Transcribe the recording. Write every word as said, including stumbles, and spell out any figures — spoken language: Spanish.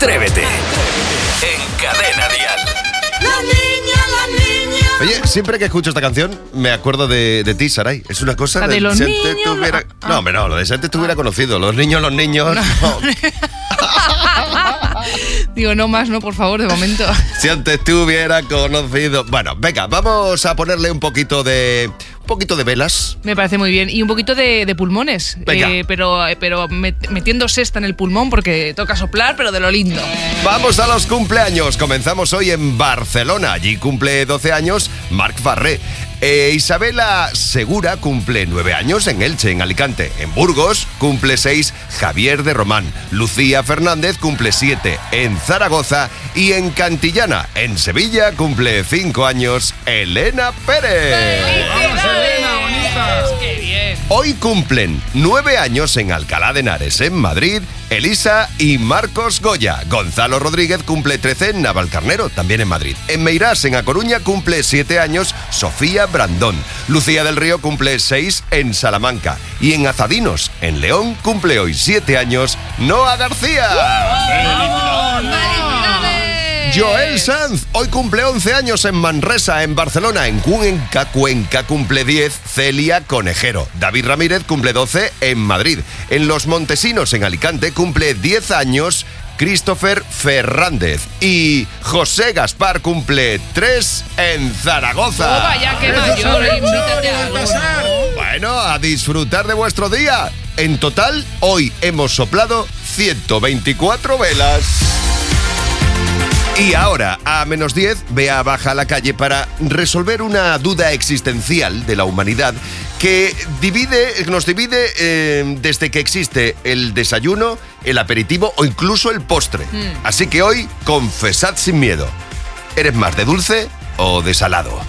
Atrévete. En Cadena Dial. La niña, la niña. Oye, siempre que escucho esta canción me acuerdo de, de ti, Saray. Es una cosa La de los si antes niños, tuviera- ah. No, hombre, no, lo de si antes te hubiera conocido. Los niños, los niños. no. Digo, no más, no, por favor, de momento. Si antes te hubiera conocido. Bueno, venga, vamos a ponerle un poquito de. Un poquito de velas. Me parece muy bien. Y un poquito de, de pulmones. Venga. Eh, pero pero met- metiendo sexta en el pulmón porque toca soplar, pero de lo lindo. Vamos a los cumpleaños. Comenzamos hoy en Barcelona. Allí cumple doce años Marc Farré. Eh, Isabela Segura cumple nueve años en Elche, en Alicante. En Burgos cumple seis Javier de Román. Lucía Fernández cumple siete en Zaragoza. Y en Cantillana, en Sevilla, cumple cinco años Elena Pérez. ¡Vamos, Elena, bonita! ¡Qué bien! Hoy cumplen nueve años en Alcalá de Henares, en Madrid, Elisa y Marcos Goya. Gonzalo Rodríguez cumple trece en Navalcarnero, también en Madrid. En Meirás, en A Coruña, cumple siete años Sofía Brandón. Lucía del Río cumple seis en Salamanca. Y en Azadinos, en León, cumple hoy siete años Noa García. Joel Sanz, hoy cumple once años en Manresa, en Barcelona. En Cuenca, Cuenca cumple diez Celia Conejero. David Ramírez cumple doce en Madrid. En Los Montesinos, en Alicante, cumple diez años Christopher Fernández. Y José Gaspar cumple tres en Zaragoza. Oh, vaya, qué mayor. Invítate a algo. Bueno, a disfrutar de vuestro día. En total, hoy hemos soplado ciento veinticuatro velas. Y ahora, a menos diez, Bea baja a la calle para resolver una duda existencial de la humanidad que divide, nos divide eh, desde que existe el desayuno, el aperitivo o incluso el postre. Mm. Así que hoy, confesad sin miedo. ¿Eres más de dulce o de salado?